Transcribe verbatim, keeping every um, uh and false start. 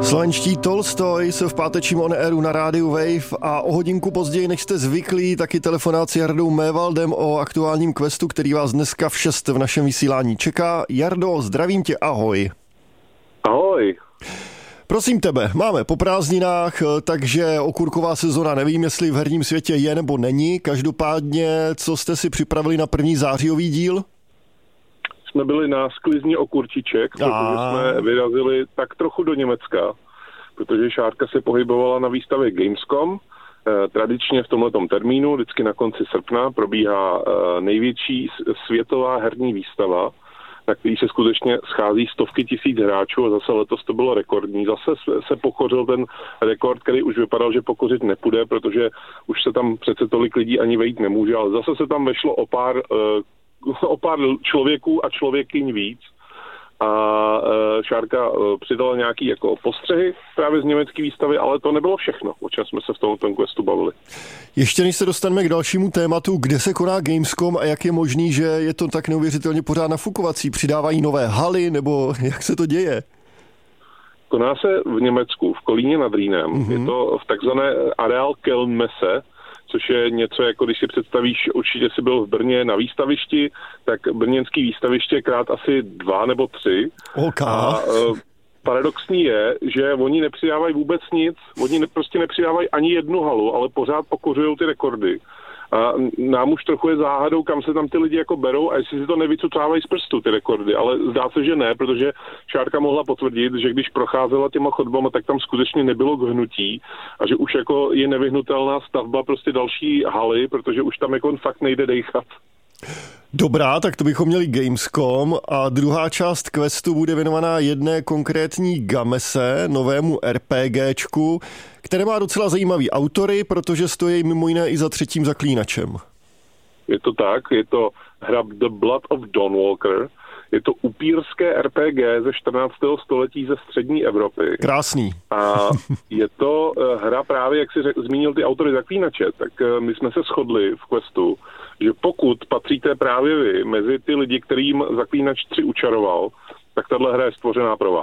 Slovenští Tolstoj se v pátečním on airu na rádiu Wave a o hodinku později, než jste zvyklí, taky telefonát s Jardou Mévaldem o aktuálním questu, který vás dneska v šest v našem vysílání čeká. Jardo, zdravím tě, ahoj. Ahoj. Prosím tebe, máme po prázdninách, takže okurková sezona, nevím, jestli v herním světě je nebo není. Každopádně, co jste si připravili na první zářijový díl? Jsme byli na sklizni okurčiček, protože jsme vyrazili tak trochu do Německa, protože Šárka se pohybovala na výstavě Gamescom. Tradičně v tomhletom termínu, vždycky na konci srpna, probíhá největší světová herní výstava, na který se skutečně schází stovky tisíc hráčů a zase letos to bylo rekordní. Zase se pokořil ten rekord, který už vypadal, že pokořit nepůjde, protože už se tam přece tolik lidí ani vejít nemůže, ale zase se tam vešlo o pár o pár člověků a člověkyň víc a e, Šárka e, přidala nějaký jako postřehy právě z německé výstavy, ale to nebylo všechno, o čem jsme se v tom, tom questu bavili. Ještě než se dostaneme k dalšímu tématu, kde se koná Gamescom a jak je možný, že je to tak neuvěřitelně pořád nafukovací? Přidávají nové haly, nebo jak se to děje? Koná se v Německu, v Kolíně nad Rýnem. Mm-hmm. Je to v takzvané Areal Kelmesse, což je něco, jako když si představíš, určitě jsi byl v Brně na výstavišti, tak brněnský výstaviště krát asi dva nebo tři. Okay. A e, paradoxní je, že oni nepřidávají vůbec nic, oni ne, prostě nepřidávají ani jednu halu, ale pořád pokořují ty rekordy. A nám už trochu je záhadou, kam se tam ty lidi jako berou a jestli si to nevycucávají z prstu ty rekordy, ale zdá se, že ne, protože Šárka mohla potvrdit, že když procházela těma chodbama, tak tam skutečně nebylo k hnutí a že už jako je nevyhnutelná stavba prostě další haly, protože už tam jako fakt nejde dejchat. Dobrá, tak to bychom měli Gamescom a druhá část questu bude věnovaná jedné konkrétní gamese, novému RPGčku, které má docela zajímavý autory, protože stojí mimo jiné i za třetím zaklínačem. Je to tak, je to hra The Blood of Dawnwalker, je to upírské R P G ze čtrnáctého století ze střední Evropy. Krásný. A je to hra právě, jak jsi řek, zmínil ty autory zaklínače, tak my jsme se shodli v questu, že pokud patříte právě vy mezi ty lidi, kterým Zaklínač tři učaroval, tak tahle hra je stvořená pro vás.